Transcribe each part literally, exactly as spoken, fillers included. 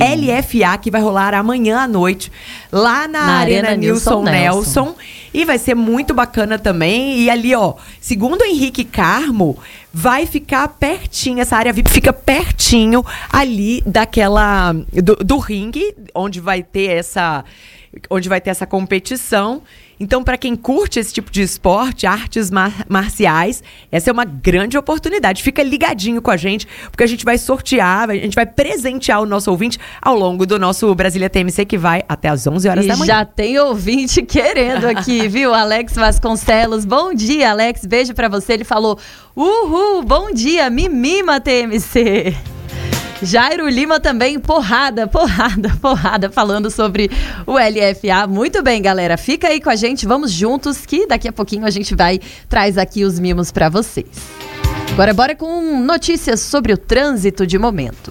L F A, que vai rolar amanhã à noite, lá na, na Arena, Arena Nilson Nelson. Nelson. E vai ser muito bacana também. E ali, ó, segundo o Henrique Carmo, vai ficar pertinho, essa área V I P fica pertinho ali daquela, do, do ringue, onde vai ter essa, onde vai ter essa competição. Então, para quem curte esse tipo de esporte, artes mar- marciais, essa é uma grande oportunidade. Fica ligadinho com a gente, porque a gente vai sortear, a gente vai presentear o nosso ouvinte ao longo do nosso Brasília T M C, que vai até às onze horas e da manhã. Já tem ouvinte querendo aqui, viu? Alex Vasconcelos. Bom dia, Alex. Beijo para você. Ele falou, uhul, bom dia, me mima T M C. Jairo Lima também, porrada, porrada, porrada, falando sobre o L F A. Muito bem, galera, fica aí com a gente, vamos juntos, que daqui a pouquinho a gente vai, traz aqui os mimos pra vocês. Agora bora com notícias sobre o trânsito de momento.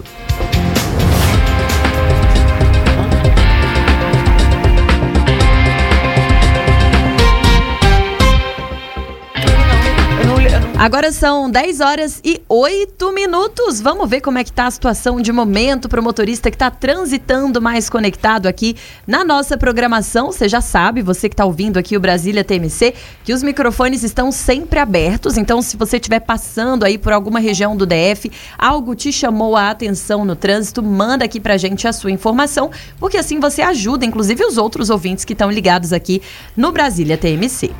Agora são dez horas e oito minutos. Vamos ver como é que tá a situação de momento para o motorista que está transitando mais conectado aqui na nossa programação. Você já sabe, você que está ouvindo aqui o Brasília T M C, que os microfones estão sempre abertos. Então, se você estiver passando aí por alguma região do D F, algo te chamou a atenção no trânsito, manda aqui pra gente a sua informação, porque assim você ajuda, inclusive, os outros ouvintes que estão ligados aqui no Brasília T M C.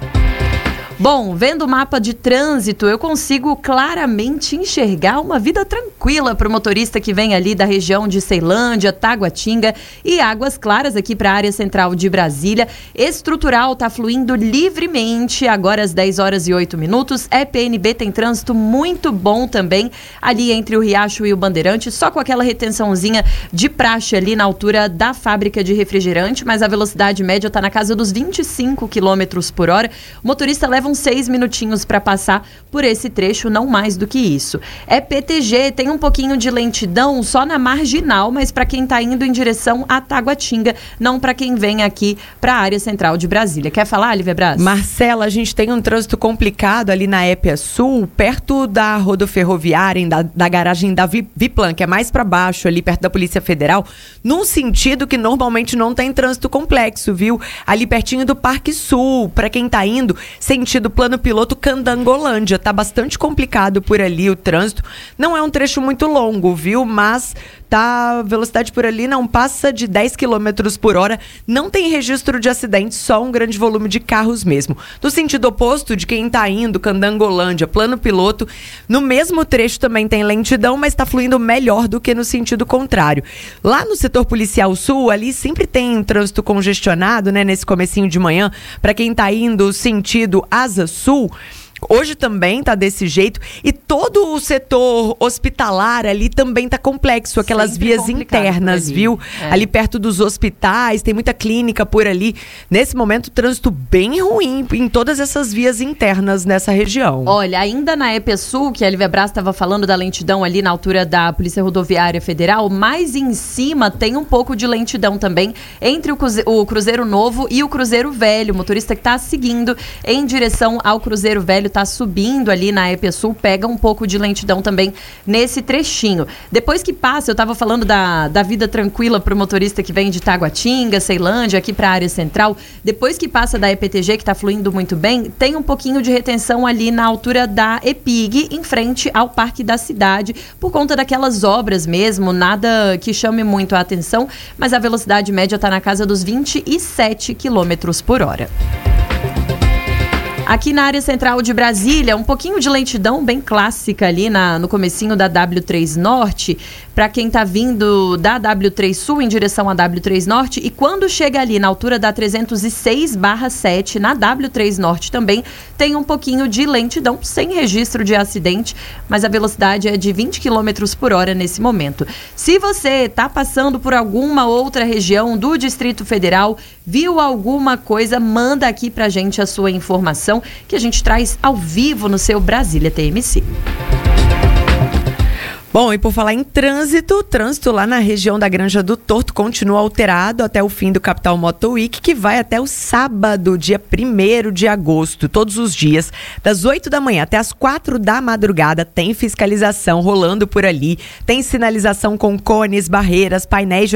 Bom, vendo o mapa de trânsito, eu consigo claramente enxergar uma vida tranquila para o motorista que vem ali da região de Ceilândia, Taguatinga e Águas Claras aqui para a área central de Brasília. Estrutural está fluindo livremente, agora às dez horas e oito minutos. E P N B tem trânsito muito bom também ali entre o Riacho e o Bandeirante, só com aquela retençãozinha de praxe ali na altura da fábrica de refrigerante, mas a velocidade média está na casa dos vinte e cinco quilômetros por hora. O motorista leva uns seis minutinhos para passar por esse trecho, não mais do que isso. É P T G, tem um pouquinho de lentidão só na marginal, mas para quem está indo em direção a Taguatinga, não para quem vem aqui para a área central de Brasília. Quer falar, Lívia Braz? Marcela, a gente tem um trânsito complicado ali na Épia Sul, perto da rodoferroviária, da, da garagem da Viplan, que é mais para baixo, ali perto da Polícia Federal, num sentido que normalmente não tem trânsito complexo, viu? Ali pertinho do Parque Sul, para quem tá indo, sentido do plano piloto Candangolândia. Tá bastante complicado por ali o trânsito. Não é um trecho muito longo, viu? Mas tá, a velocidade por ali não passa de dez quilômetros por hora. Não tem registro de acidentes, só um grande volume de carros mesmo. No sentido oposto de quem tá indo, Candangolândia, plano piloto, no mesmo trecho também tem lentidão, mas tá fluindo melhor do que no sentido contrário. Lá no setor policial sul, ali sempre tem um trânsito congestionado, né? Nesse comecinho de manhã, para quem tá indo sentido Asa Sul. Hoje também tá desse jeito e todo o setor hospitalar ali também tá complexo, aquelas Sempre vias internas, ali. viu? É. Ali perto dos hospitais, tem muita clínica por ali. Nesse momento, trânsito bem ruim em todas essas vias internas nessa região. Olha, ainda na E P Sul, que a Lívia Braz estava falando da lentidão ali na altura da Polícia Rodoviária Federal, mais em cima tem um pouco de lentidão também entre o, cruze- o Cruzeiro Novo e o Cruzeiro Velho. O motorista que tá seguindo em direção ao Cruzeiro Velho tá subindo ali na E P Sul, pega um pouco de lentidão também nesse trechinho. Depois que passa, eu tava falando da, da vida tranquila pro motorista que vem de Taguatinga, Ceilândia, aqui pra área central. Depois que passa da E P T G, que tá fluindo muito bem, tem um pouquinho de retenção ali na altura da E P I G, em frente ao Parque da Cidade, por conta daquelas obras mesmo, nada que chame muito a atenção, mas a velocidade média tá na casa dos vinte e sete quilômetros por hora. Aqui na área central de Brasília, um pouquinho de lentidão bem clássica ali na, no comecinho da W três Norte, para quem tá vindo da W três Sul em direção à W três Norte, e quando chega ali na altura da trezentos e seis barra sete, na W três Norte também, tem um pouquinho de lentidão, sem registro de acidente, mas a velocidade é de vinte quilômetros por hora nesse momento. Se você tá passando por alguma outra região do Distrito Federal, viu alguma coisa, manda aqui pra gente a sua informação, que a gente traz ao vivo no seu Brasília T M C. Bom, e por falar em trânsito, o trânsito lá na região da Granja do Torto continua alterado até o fim do Capital Moto Week, que vai até o sábado, dia primeiro de agosto, todos os dias, das oito da manhã até as quatro da madrugada, tem fiscalização rolando por ali, tem sinalização com cones, barreiras, painéis de